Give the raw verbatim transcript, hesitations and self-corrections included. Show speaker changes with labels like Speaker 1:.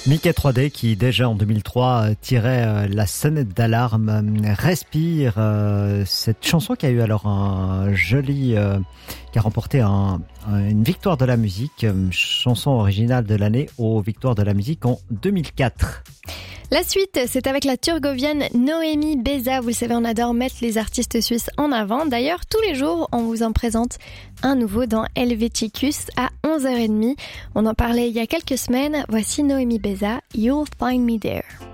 Speaker 1: Mickey trois D qui déjà en deux mille trois tirait la sonnette d'alarme. Respire, euh, cette chanson qui a eu alors un joli, euh, qui a remporté un, une victoire de la musique, chanson originale de l'année aux victoires de la musique en deux mille quatre.
Speaker 2: La suite, c'est avec la Turgovienne Noémie Beza. Vous le savez, on adore mettre les artistes suisses en avant. D'ailleurs, tous les jours, on vous en présente un nouveau dans Helveticus à onze heures trente. On en parlait il y a quelques semaines. Voici Noémie Beza, You'll Find Me There.